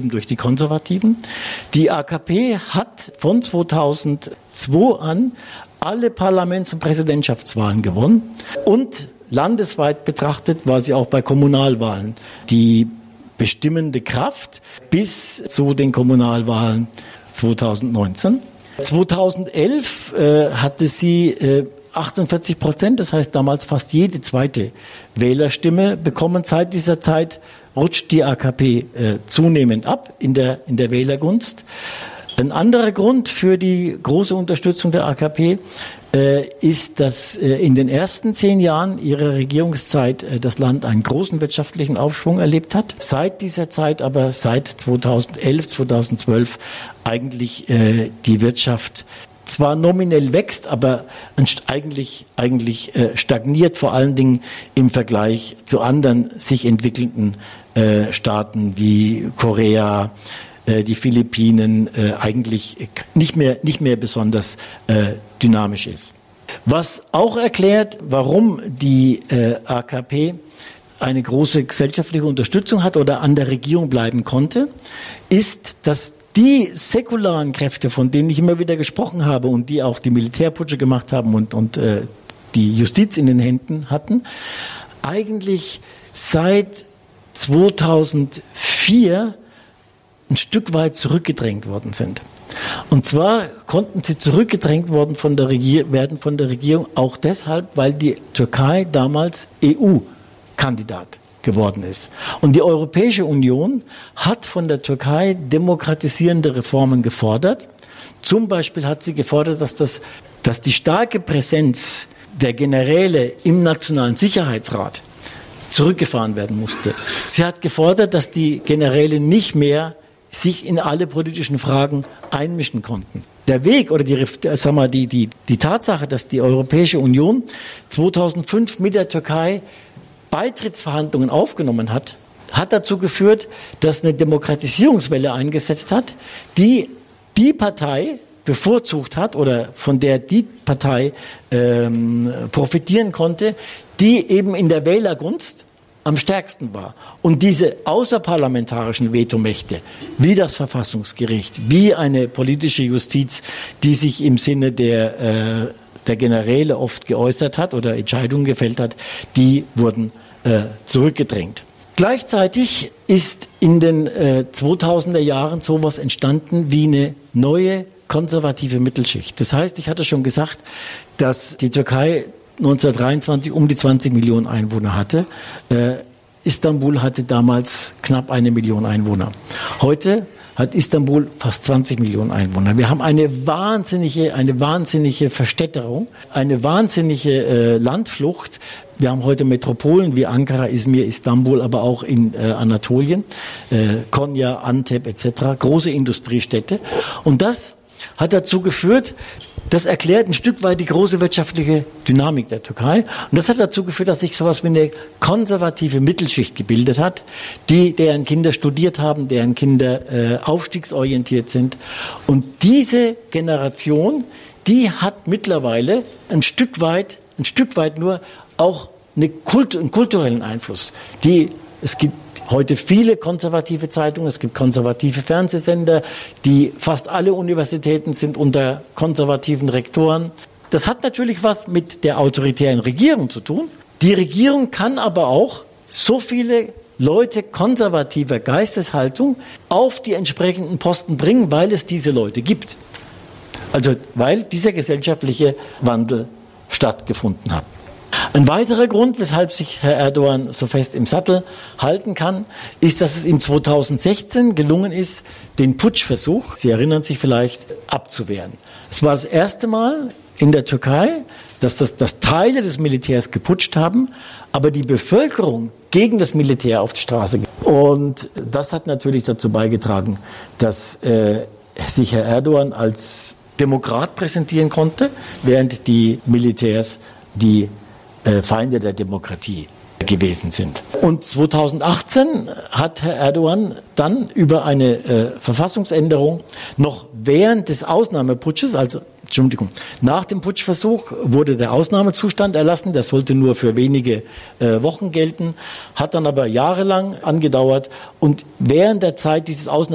eben durch die Konservativen. Die AKP hat von 2002 an alle Parlaments- und Präsidentschaftswahlen gewonnen und landesweit betrachtet war sie auch bei Kommunalwahlen die bestimmende Kraft bis zu den Kommunalwahlen 2019. 2011 hatte sie 48%, das heißt damals fast jede zweite Wählerstimme bekommen. Seit dieser Zeit rutscht die AKP zunehmend ab in der Wählergunst. Ein anderer Grund für die große Unterstützung der AKP ist, dass in den ersten 10 Jahren ihrer Regierungszeit das Land einen großen wirtschaftlichen Aufschwung erlebt hat. Seit dieser Zeit, aber seit 2011, 2012 eigentlich die Wirtschaft zwar nominell wächst, aber eigentlich stagniert, vor allen Dingen im Vergleich zu anderen sich entwickelnden Staaten wie Korea, die Philippinen, eigentlich nicht mehr besonders dynamisch ist. Was auch erklärt, warum die AKP eine große gesellschaftliche Unterstützung hat oder an der Regierung bleiben konnte, ist, dass die säkularen Kräfte, von denen ich immer wieder gesprochen habe und die auch die Militärputsche gemacht haben und die Justiz in den Händen hatten, eigentlich seit 2004 ein Stück weit zurückgedrängt worden sind. Und zwar konnten sie zurückgedrängt werden von der Regierung auch deshalb, weil die Türkei damals EU-Kandidat geworden ist. Und die Europäische Union hat von der Türkei demokratisierende Reformen gefordert. Zum Beispiel hat sie gefordert, dass die starke Präsenz der Generäle im Nationalen Sicherheitsrat zurückgefahren werden musste. Sie hat gefordert, dass die Generäle nicht mehr sich in alle politischen Fragen einmischen konnten. Der Weg oder die Tatsache, dass die Europäische Union 2005 mit der Türkei Beitrittsverhandlungen aufgenommen hat, hat dazu geführt, dass eine Demokratisierungswelle eingesetzt hat, die Partei bevorzugt hat oder von der die Partei profitieren konnte, die eben in der Wählergunst am stärksten war. Und diese außerparlamentarischen Vetomächte, wie das Verfassungsgericht, wie eine politische Justiz, die sich im Sinne der Generäle oft geäußert hat oder Entscheidungen gefällt hat, die wurden zurückgedrängt. Gleichzeitig ist in den 2000er Jahren sowas entstanden wie eine neue konservative Mittelschicht. Das heißt, ich hatte schon gesagt, dass die Türkei 1923 um die 20 Millionen Einwohner hatte. Istanbul hatte damals knapp 1 Million Einwohner. Heute hat Istanbul fast 20 Millionen Einwohner. Wir haben eine wahnsinnige Verstädterung, eine wahnsinnige Landflucht. Wir haben heute Metropolen wie Ankara, Izmir, Istanbul, aber auch in Anatolien, Konya, Antep etc., große Industriestädte. Und das hat dazu geführt, das erklärt ein Stück weit die große wirtschaftliche Dynamik der Türkei. Und das hat dazu geführt, dass sich sowas wie eine konservative Mittelschicht gebildet hat, deren Kinder studiert haben, deren Kinder aufstiegsorientiert sind. Und diese Generation, die hat mittlerweile ein Stück weit nur auch einen kulturellen Einfluss. Es gibt heute viele konservative Zeitungen, es gibt konservative Fernsehsender, fast alle Universitäten sind unter konservativen Rektoren. Das hat natürlich was mit der autoritären Regierung zu tun. Die Regierung kann aber auch so viele Leute konservativer Geisteshaltung auf die entsprechenden Posten bringen, weil es diese Leute gibt. Also weil dieser gesellschaftliche Wandel stattgefunden hat. Ein weiterer Grund, weshalb sich Herr Erdogan so fest im Sattel halten kann, ist, dass es ihm 2016 gelungen ist, den Putschversuch, Sie erinnern sich vielleicht, abzuwehren. Es war das erste Mal in der Türkei, dass Teile des Militärs geputscht haben, aber die Bevölkerung gegen das Militär auf die Straße ging. Und das hat natürlich dazu beigetragen, dass sich Herr Erdogan als Demokrat präsentieren konnte, während die Militärs die Feinde der Demokratie gewesen sind. Und 2018 hat Herr Erdogan dann über eine Verfassungsänderung noch während des Ausnahmeputsches, nach dem Putschversuch wurde der Ausnahmezustand erlassen, der sollte nur für wenige Wochen gelten, hat dann aber jahrelang angedauert und während der Zeit dieses